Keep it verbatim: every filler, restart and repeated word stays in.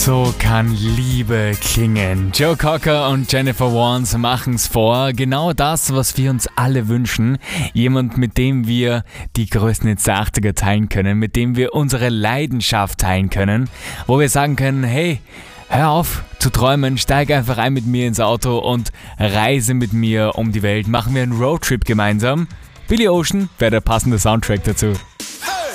So kann Liebe klingen. Joe Cocker und Jennifer Warnes machen's vor. Genau das, was wir uns alle wünschen. Jemand, mit dem wir die größten Hits der achtziger teilen können, mit dem wir unsere Leidenschaft teilen können, wo wir sagen können, hey, hör auf zu träumen, steig einfach ein mit mir ins Auto und reise mit mir um die Welt. Machen wir einen Roadtrip gemeinsam. Billy Ocean wäre der passende Soundtrack dazu.